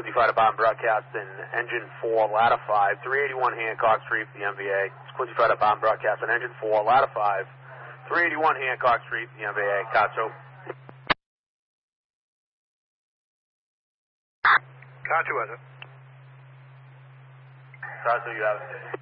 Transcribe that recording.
Quincy Fire Department broadcasting Engine 4, Ladder 5, 381 Hancock Street, the MVA. It's Quincy Fire Department broadcasting Engine 4, Ladder 5, 381 Hancock Street, the MVA. Katsu. Katsu, was it? Katsu, you have it.